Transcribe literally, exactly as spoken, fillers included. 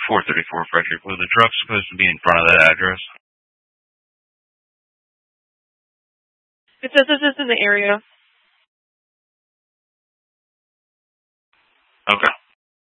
four thirty-four Frederick. Was the truck supposed to be in front of that address? It says this is in the area. Okay.